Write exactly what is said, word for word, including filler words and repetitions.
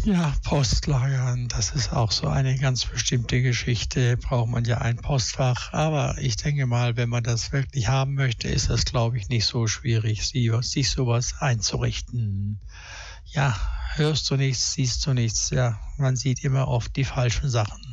Ja, Postlagern, das ist auch so eine ganz bestimmte Geschichte. Braucht man ja ein Postfach. Aber ich denke mal, wenn man das wirklich haben möchte, ist das, glaube ich, nicht so schwierig, sie- sich sowas einzurichten. Ja, hörst du nichts, siehst du nichts. Ja, man sieht immer oft die falschen Sachen.